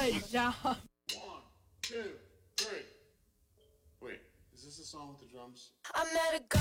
Good job. 1, 2, 3. Wait, is this the song with the drums? I met a girl.